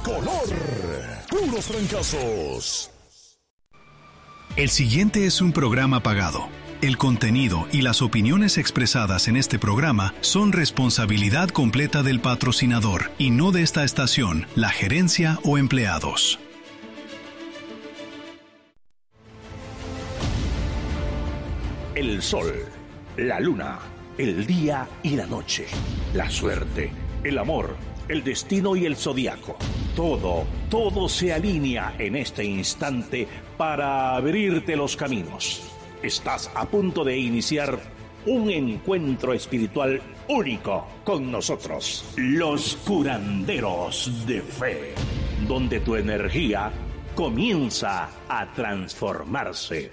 Color. Puros trancazos. El siguiente es un programa pagado. El contenido y las opiniones expresadas en este programa son responsabilidad completa del patrocinador y no de esta estación, la gerencia o empleados. El sol, la luna, el día y la noche, la suerte, el amor, el destino y el zodiaco. Todo se alinea en este instante para abrirte los caminos. Estás a punto de iniciar un encuentro espiritual único con nosotros, los curanderos de fe, donde tu energía comienza a transformarse.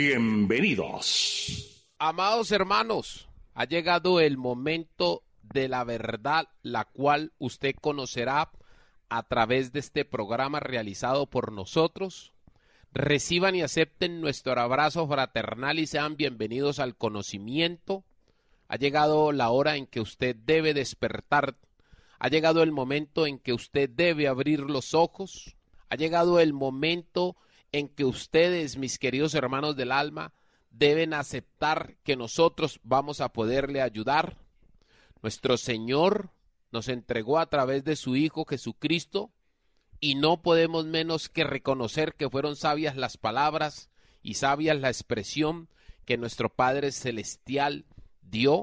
Bienvenidos. Amados hermanos, ha llegado el momento de la verdad, la cual usted conocerá a través de este programa realizado por nosotros. Reciban y acepten nuestro abrazo fraternal y sean bienvenidos al conocimiento. Ha llegado la hora en que usted debe despertar. Ha llegado el momento en que usted debe abrir los ojos. Ha llegado el momento en que ustedes, mis queridos hermanos del alma, deben aceptar que nosotros vamos a poderle ayudar. Nuestro Señor nos entregó a través de su Hijo Jesucristo y no podemos menos que reconocer que fueron sabias las palabras y sabias la expresión que nuestro Padre Celestial dio,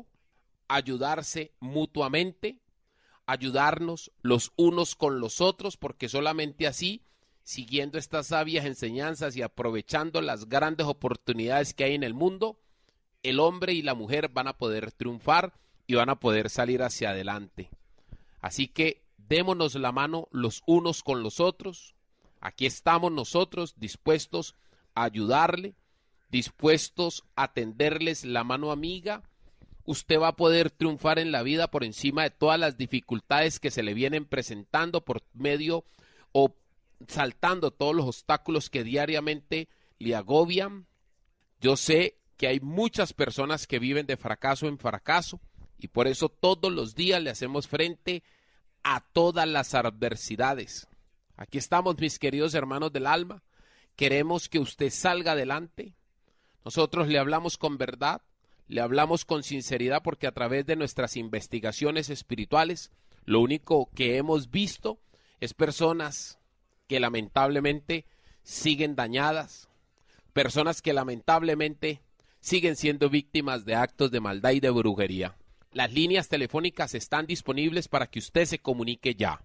ayudarse mutuamente, ayudarnos los unos con los otros, porque solamente así, siguiendo estas sabias enseñanzas y aprovechando las grandes oportunidades que hay en el mundo, el hombre y la mujer van a poder triunfar y van a poder salir hacia adelante. Así que démonos la mano los unos con los otros. Aquí estamos nosotros dispuestos a ayudarle, dispuestos a tenderles la mano amiga. Usted va a poder triunfar en la vida por encima de todas las dificultades que se le vienen presentando por medio o saltando todos los obstáculos que diariamente le agobian. Yo sé que hay muchas personas que viven de fracaso en fracaso y por eso todos los días le hacemos frente a todas las adversidades. Aquí estamos, mis queridos hermanos del alma. Queremos que usted salga adelante. Nosotros le hablamos con verdad, le hablamos con sinceridad, porque a través de nuestras investigaciones espirituales, lo único que hemos visto es personas que lamentablemente siguen dañadas, personas que lamentablemente siguen siendo víctimas de actos de maldad y de brujería. Las líneas telefónicas están disponibles para que usted se comunique ya.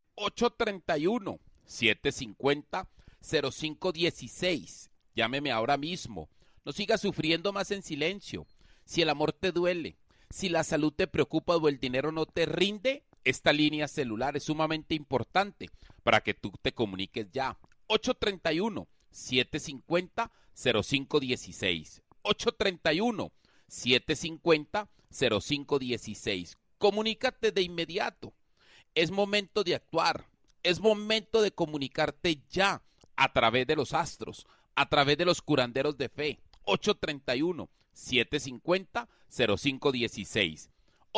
831-750-0516. Llámeme ahora mismo. No siga sufriendo más en silencio. Si el amor te duele, si la salud te preocupa o el dinero no te rinde, esta línea celular es sumamente importante para que tú te comuniques ya. 831-750-0516. 831-750-0516. Comunícate de inmediato. Es momento de actuar. Es momento de comunicarte ya a través de los astros, a través de los curanderos de fe. 831-750-0516.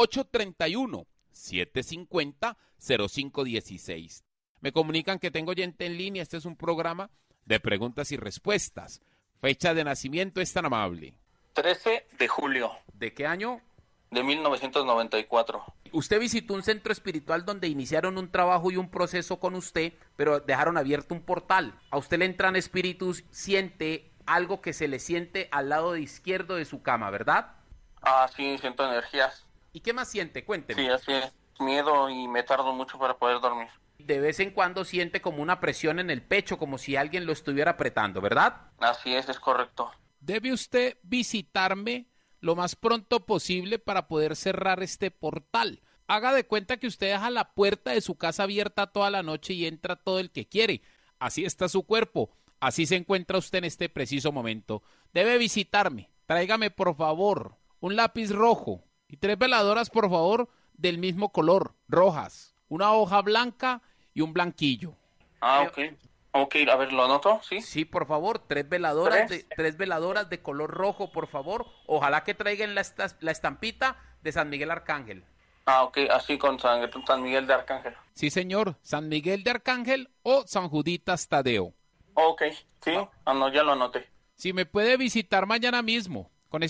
831-750-0516. Me comunican que tengo oyente en línea. Este es un programa de preguntas y respuestas. Fecha de nacimiento es tan amable. 13 de julio. ¿De qué año? De 1994. Usted visitó un centro espiritual donde iniciaron un trabajo y un proceso con usted, pero dejaron abierto un portal. A usted le entran espíritus, siente algo que se le siente al lado izquierdo de su cama, ¿verdad? Ah, sí, siento energías. ¿Y qué más siente? Cuénteme. Sí, así es. Miedo y me tardo mucho para poder dormir. De vez en cuando siente como una presión en el pecho, como si alguien lo estuviera apretando, ¿verdad? Así es correcto. Debe usted visitarme lo más pronto posible para poder cerrar este portal. Haga de cuenta que usted deja la puerta de su casa abierta toda la noche y entra todo el que quiere. Así está su cuerpo. Así se encuentra usted en este preciso momento. Debe visitarme. Tráigame, por favor, un lápiz rojo y 3 veladoras, por favor, del mismo color, rojas. Una hoja blanca y un blanquillo. Ah, ok. Ok, a ver, ¿lo anoto? Sí. Sí, por favor, 3 veladoras, tres veladoras de color rojo, por favor. Ojalá que traigan la estampita de San Miguel Arcángel. Ah, ok, así con San Miguel de Arcángel. Sí, señor, San Miguel de Arcángel o San Juditas Tadeo. Ok, sí, no, ya lo anoté. Si me puede visitar mañana mismo.